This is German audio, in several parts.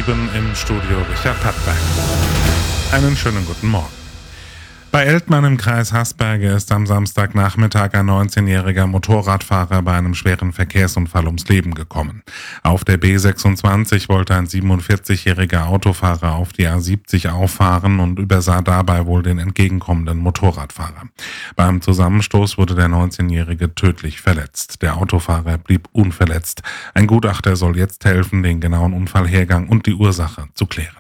7 im Studio Richard Pattberg. Einen schönen guten Morgen. Bei Eltmann im Kreis Haßberge ist am Samstagnachmittag ein 19-jähriger Motorradfahrer bei einem schweren Verkehrsunfall ums Leben gekommen. Auf der B26 wollte ein 47-jähriger Autofahrer auf die A70 auffahren und übersah dabei wohl den entgegenkommenden Motorradfahrer. Beim Zusammenstoß wurde der 19-jährige tödlich verletzt. Der Autofahrer blieb unverletzt. Ein Gutachter soll jetzt helfen, den genauen Unfallhergang und die Ursache zu klären.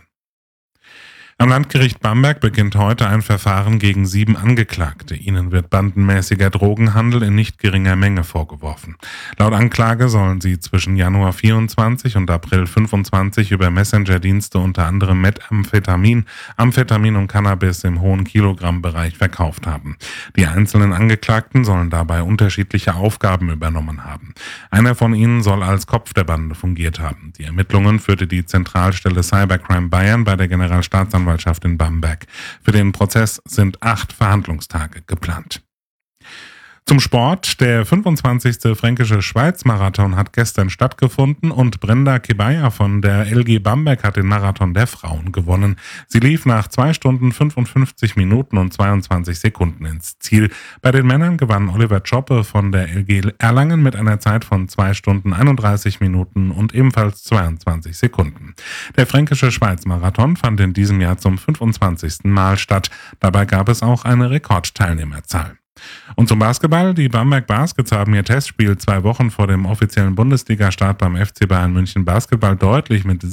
Am Landgericht Bamberg beginnt heute ein Verfahren gegen 7 Angeklagte. Ihnen wird bandenmäßiger Drogenhandel in nicht geringer Menge vorgeworfen. Laut Anklage sollen sie zwischen Januar 24 und April 25 über Messenger-Dienste unter anderem Methamphetamin, Amphetamin und Cannabis im hohen Kilogrammbereich verkauft haben. Die einzelnen Angeklagten sollen dabei unterschiedliche Aufgaben übernommen haben. Einer von ihnen soll als Kopf der Bande fungiert haben. Die Ermittlungen führte die Zentralstelle Cybercrime Bayern bei der Generalstaatsanwaltschaft in Bamberg. Für den Prozess sind 8 Verhandlungstage geplant. Zum Sport. Der 25. Fränkische Schweiz-Marathon hat gestern stattgefunden und Brenda Kebaya von der LG Bamberg hat den Marathon der Frauen gewonnen. Sie lief nach 2 Stunden 55 Minuten und 22 Sekunden ins Ziel. Bei den Männern gewann Oliver Tschoppe von der LG Erlangen mit einer Zeit von 2 Stunden 31 Minuten und ebenfalls 22 Sekunden. Der Fränkische Schweiz-Marathon fand in diesem Jahr zum 25. Mal statt. Dabei gab es auch eine Rekordteilnehmerzahl. Und zum Basketball. Die Bamberg Baskets haben ihr Testspiel 2 Wochen vor dem offiziellen Bundesliga-Start beim FC Bayern München Basketball deutlich mit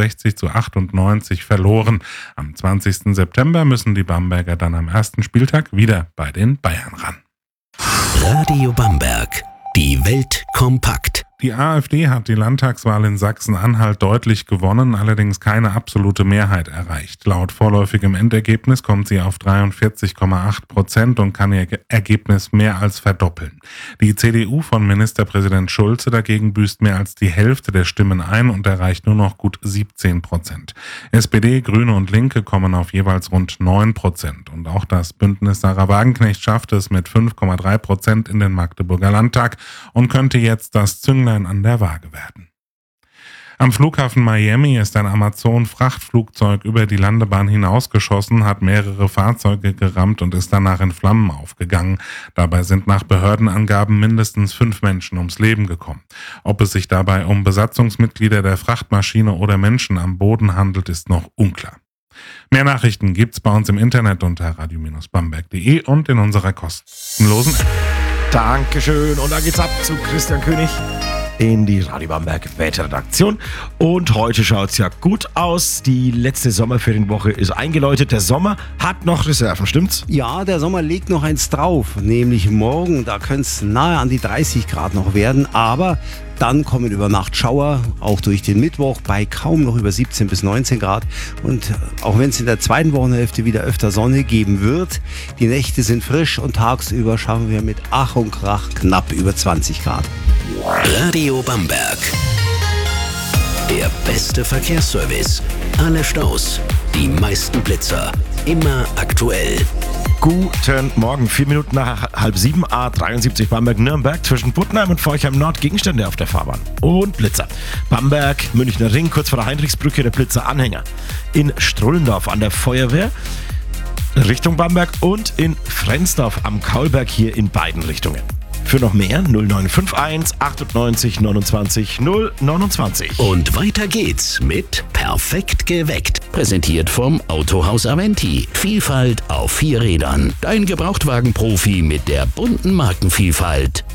67-98 verloren. Am 20. September müssen die Bamberger dann am ersten Spieltag wieder bei den Bayern ran. Radio Bamberg. Die Welt kompakt. Die AfD hat die Landtagswahl in Sachsen-Anhalt deutlich gewonnen, allerdings keine absolute Mehrheit erreicht. Laut vorläufigem Endergebnis kommt sie auf 43,8% und kann ihr Ergebnis mehr als verdoppeln. Die CDU von Ministerpräsident Schulze dagegen büßt mehr als die Hälfte der Stimmen ein und erreicht nur noch gut 17%. SPD, Grüne und Linke kommen auf jeweils rund 9%. Und auch das Bündnis Sarah Wagenknecht schafft es mit 5,3% in den Magdeburger Landtag und könnte jetzt das Zünglein an der Waage werden. Am Flughafen Miami ist ein Amazon-Frachtflugzeug über die Landebahn hinausgeschossen, hat mehrere Fahrzeuge gerammt und ist danach in Flammen aufgegangen. Dabei sind nach Behördenangaben mindestens 5 Menschen ums Leben gekommen. Ob es sich dabei um Besatzungsmitglieder der Frachtmaschine oder Menschen am Boden handelt, ist noch unklar. Mehr Nachrichten gibt's bei uns im Internet unter radio-bamberg.de und in unserer kostenlosen App. Dankeschön. Und dann geht's ab zu Christian König in die Radio Bamberg Wetterredaktion. Und heute schaut's ja gut aus. Die letzte Sommerferienwoche ist eingeläutet. Der Sommer hat noch Reserven, stimmt's? Ja, der Sommer legt noch eins drauf, nämlich morgen. Da könnte es nahe an die 30 Grad noch werden, aber dann kommen über Nacht Schauer, auch durch den Mittwoch bei kaum noch über 17 bis 19 Grad. Und auch wenn es in der zweiten Wochenhälfte wieder öfter Sonne geben wird, die Nächte sind frisch und tagsüber schaffen wir mit Ach und Krach knapp über 20 Grad. Radio Bamberg. Der beste Verkehrsservice. Alle Staus, die meisten Blitzer. Immer aktuell. Guten Morgen, 4 Minuten nach 6:30, A73 Bamberg-Nürnberg zwischen Puttenheim und Forchheim Nord, Gegenstände auf der Fahrbahn und Blitzer. Bamberg, Münchner Ring, kurz vor der Heinrichsbrücke, der Blitzer-Anhänger. In Strullendorf an der Feuerwehr, Richtung Bamberg, und in Frensdorf am Kaulberg, hier in beiden Richtungen. Für noch mehr 0951 98 29 029. Und weiter geht's mit Perfekt geweckt. Präsentiert vom Autohaus Aventi. Vielfalt auf 4 Rädern. Dein Gebrauchtwagenprofi mit der bunten Markenvielfalt.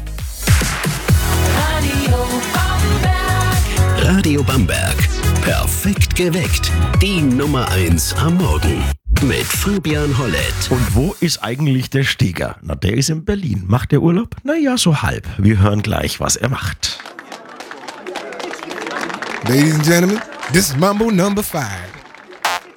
Radio Bamberg. Perfekt geweckt. Die Nummer 1 am Morgen. Mit Fabian Hollett. Und wo ist eigentlich der Steger? Na, der ist in Berlin. Macht der Urlaub? Naja, so halb. Wir hören gleich, was er macht. Ladies and gentlemen, this is Mambo number 5.